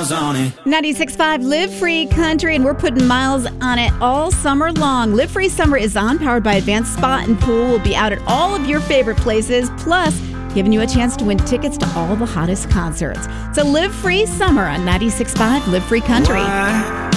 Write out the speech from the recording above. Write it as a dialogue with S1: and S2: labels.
S1: miles on it.
S2: 96.5 Live Free Country, and we're putting miles on it all summer long. Live Free Summer is on, powered by Advanced Spa and Pool. We'll be out at all of your favorite places, plus giving you a chance to win tickets to all the hottest concerts. So Live Free Summer on 96.5 Live Free Country.
S1: Why?